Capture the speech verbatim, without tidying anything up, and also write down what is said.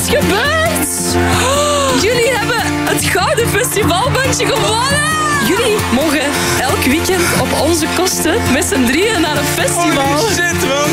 is gebeurd? Jullie hebben het Gouden Festivalbandje gewonnen! Jullie mogen elk weekend op onze kosten met z'n drieën naar een festival. Holy shit, man.